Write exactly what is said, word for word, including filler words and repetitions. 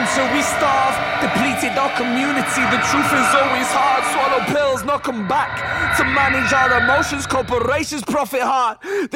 till we starve. Depleted our community, the truth is always hard. Swallow pills, knock 'em back. To manage our emotions, corporations profit hard.